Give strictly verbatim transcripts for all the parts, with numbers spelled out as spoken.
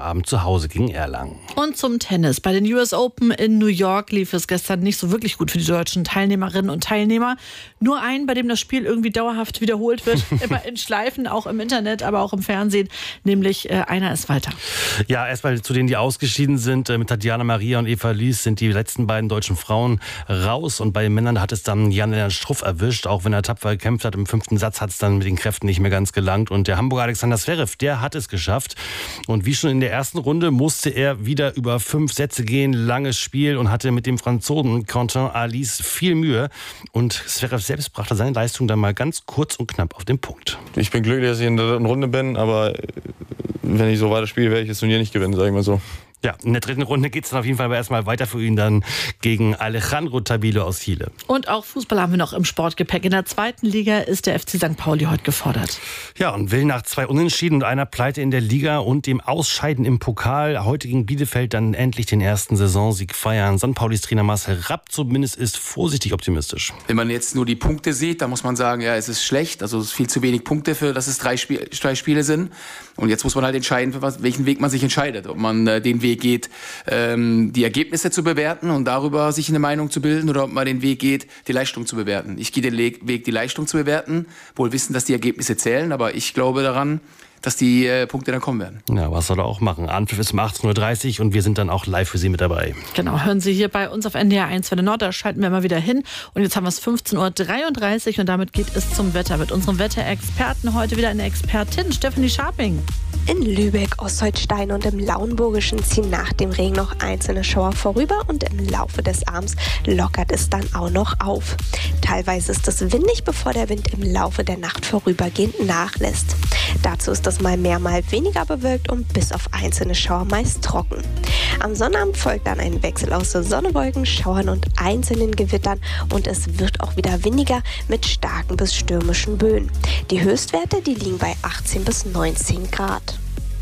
Abend zu Hause gegen Erlangen. Und zum Tennis. Bei den U S Open in New York lief es gestern nicht so wirklich gut für die deutschen Teilnehmerinnen und Teilnehmer. Nur einen, bei dem das Spiel irgendwie dauerhaft wiederholt wird, immer in Schleifen, auch im Internet, aber auch im Fernsehen, nämlich äh, einer ist Walter. Ja, erstmal zu denen, die ausgeschieden sind. Mit Tatjana Maria und Eva Lies sind die letzten beiden deutschen Frauen raus. Und bei den Männern hat es dann Jan-Lennart Struff erwischt. Auch wenn er tapfer gekämpft hat, im fünften Satz hat es dann mit den Kräften nicht mehr ganz gelangt. Und der Hamburger Alexander Zverev, der hat es geschafft. Und wie schon in der ersten Runde musste er wieder über fünf Sätze gehen. Langes Spiel und hatte mit dem Franzosen Quentin Halys viel Mühe. Und Zverev selbst brachte seine Leistung dann mal ganz kurz und knapp auf den Punkt. Ich bin glücklich, dass ich in der dritten Runde bin, aber wenn ich so weiter spiele, werde ich das Turnier nicht gewinnen, sage ich mal so. Ja, in der dritten Runde geht es dann auf jeden Fall aber erstmal weiter für ihn dann gegen Alejandro Tabilo aus Chile. Und auch Fußball haben wir noch im Sportgepäck. In der zweiten Liga ist der F C Sankt Pauli heute gefordert. Ja, und will nach zwei Unentschieden und einer Pleite in der Liga und dem Ausscheiden im Pokal heute gegen Bielefeld dann endlich den ersten Saisonsieg feiern. Sankt Paulis Trainer Marcel Rapp zumindest ist vorsichtig optimistisch. Wenn man jetzt nur die Punkte sieht, dann muss man sagen, ja, es ist schlecht. Also es ist viel zu wenig Punkte, für dass es drei, Spiel, drei Spiele sind. Und jetzt muss man halt entscheiden, für was, welchen Weg man sich entscheidet. Ob man äh, den Weg geht, ähm, die Ergebnisse zu bewerten und darüber sich eine Meinung zu bilden, oder ob man den Weg geht, die Leistung zu bewerten. Ich gehe den Weg, die Leistung zu bewerten, wohl wissen, dass die Ergebnisse zählen, aber ich glaube daran, dass die äh, Punkte dann kommen werden. Ja, was soll er auch machen? Anpfiff ist um achtzehn Uhr dreißig und wir sind dann auch live für Sie mit dabei. Genau, hören Sie hier bei uns auf N D R eins Welle Nord, da schalten wir mal wieder hin. Und jetzt haben wir es fünfzehn Uhr dreiunddreißig und damit geht es zum Wetter mit unserem Wetterexperten. Heute wieder eine Expertin, Stefanie Scharping. In Lübeck, Ostholstein und im Lauenburgischen ziehen nach dem Regen noch einzelne Schauer vorüber und im Laufe des Abends lockert es dann auch noch auf. Teilweise ist es windig, bevor der Wind im Laufe der Nacht vorübergehend nachlässt. Dazu ist es mal mehr, mal weniger bewölkt und bis auf einzelne Schauer meist trocken. Am Sonnabend folgt dann ein Wechsel aus Sonne, Wolken, Schauern und einzelnen Gewittern und es wird auch wieder windiger mit starken bis stürmischen Böen. Die Höchstwerte, die liegen bei achtzehn bis neunzehn Grad.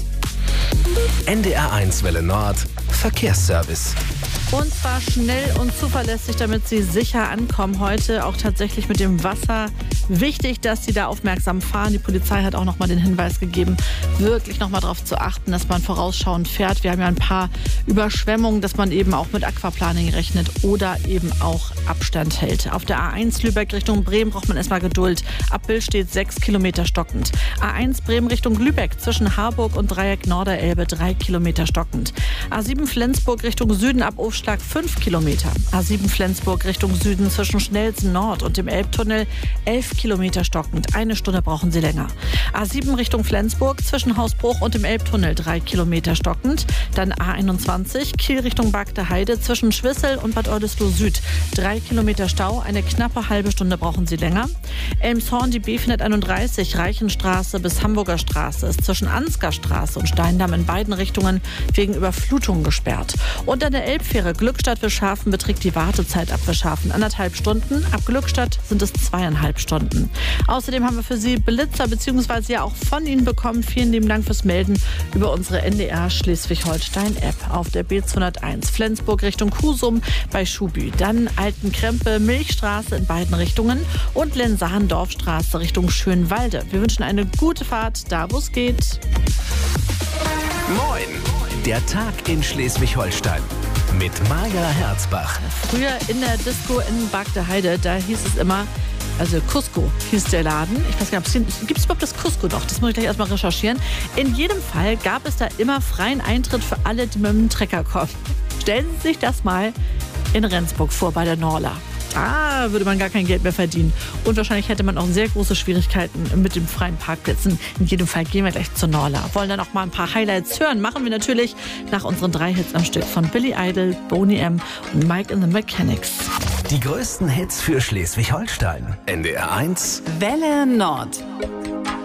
N D R eins Welle Nord Verkehrsservice. Und zwar schnell und zuverlässig, damit Sie sicher ankommen. Heute auch tatsächlich mit dem Wasser. Wichtig, dass Sie da aufmerksam fahren. Die Polizei hat auch noch mal den Hinweis gegeben, wirklich noch mal darauf zu achten, dass man vorausschauend fährt. Wir haben ja ein paar Überschwemmungen, dass man eben auch mit Aquaplaning rechnet oder eben auch Abstand hält. Auf der A eins Lübeck Richtung Bremen braucht man erstmal Geduld. Ab Bill steht sechs Kilometer stockend. A eins Bremen Richtung Lübeck zwischen Harburg und Dreieck Norderelbe drei Kilometer stockend. A sieben Flensburg Richtung Süden ab Aufschlag fünf Kilometer. A sieben Flensburg Richtung Süden zwischen Schnelsen Nord und dem Elbtunnel elf Kilometer stockend. Eine Stunde brauchen Sie länger. A sieben Richtung Flensburg zwischen Hausbruch und dem Elbtunnel drei Kilometer stockend. Dann A einundzwanzig Kiel Richtung Bagde Heide zwischen Schwissel und Bad Oldesloe Süd. drei Kilometer Stau, eine knappe halbe Stunde brauchen Sie länger. Elmshorn die B vierhunderteinunddreißig Reichenstraße bis Hamburger Straße ist zwischen Ansgar Straße und Steindamm in beiden Richtungen wegen Überflutung gesperrt. Und an der Elbfähre Glückstadt-Wischhafen beträgt die Wartezeit ab Wischhafen anderthalb Stunden. Ab Glückstadt sind es zweieinhalb Stunden. Außerdem haben wir für Sie Blitzer bzw. ja auch von Ihnen bekommen. Vielen lieben Dank fürs Melden über unsere N D R Schleswig-Holstein-App. Auf der B zweihunderteins Flensburg Richtung Kusum bei Schubü. Dann Altenkrempe, Milchstraße in beiden Richtungen und Lensahn-Dorfstraße Richtung Schönwalde. Wir wünschen eine gute Fahrt, da wo es geht. Moin! Der Tag in Schleswig-Holstein mit Maja Herzbach. Früher in der Disco in Bagde Heide, da hieß es immer, also Cusco hieß der Laden. Ich weiß gar nicht, gibt es überhaupt das Cusco noch? Das muss ich gleich erstmal recherchieren. In jedem Fall gab es da immer freien Eintritt für alle, die mit dem Trecker kommen. Stellen Sie sich das mal in Rendsburg vor bei der Norla. Da würde man gar kein Geld mehr verdienen. Und wahrscheinlich hätte man auch sehr große Schwierigkeiten mit den freien Parkplätzen. In jedem Fall gehen wir gleich zur Norla. Wollen dann auch mal ein paar Highlights hören. Machen wir natürlich nach unseren drei Hits am Stück von Billy Idol, Boney M. und Mike and the Mechanics. Die größten Hits für Schleswig-Holstein. N D R eins Welle Nord.